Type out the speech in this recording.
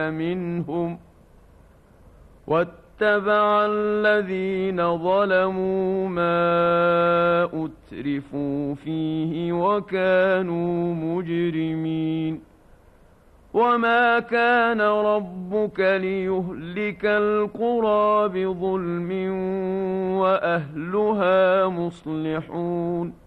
منهم واتبع الذين ظلموا ما أترفوا فيه وكانوا مجرمين. وما كان ربك ليهلك القرى بظلم وأهلها مصلحون.